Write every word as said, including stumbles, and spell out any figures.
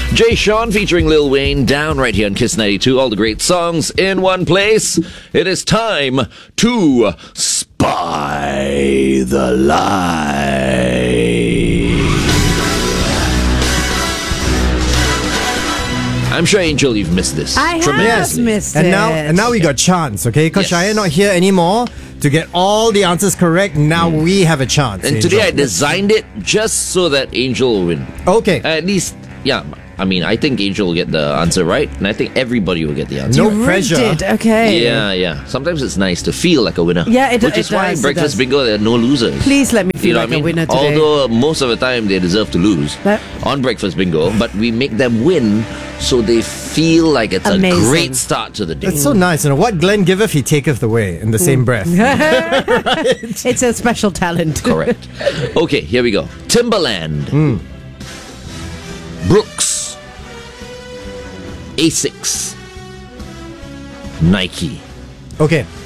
Jay Sean featuring Lil Wayne, Down, right here on Kiss ninety-two. All the great songs in one place. It is time to spy the lie. I'm sure, Angel, you've missed this. I have tremendously. missed And it. now, and now we got chance, okay? Because Yes. Cheyenne not here anymore to get all the answers correct. Now we have a chance. And Angel. today I designed it just so that Angel will win. Okay. At least, yeah. I mean, I think Angel will get the answer right, and I think everybody will get the answer. No You rigged pressure. it. Okay. Yeah, yeah. Sometimes it's nice to feel like a winner. Yeah, it- Which it is why does, it Breakfast does. Bingo, there are no losers. Please let me feel You know like what I a mean? winner today. Although most of the time they deserve to lose That- on Breakfast Bingo, but we make them win so they feel like it's Amazing. a great start to the day. It's so nice. You know, what Glenn giveth, he taketh away in the same breath. It's a special talent. Correct. Okay, here we go. Timberland. Brooks. Asics. Nike. Okay.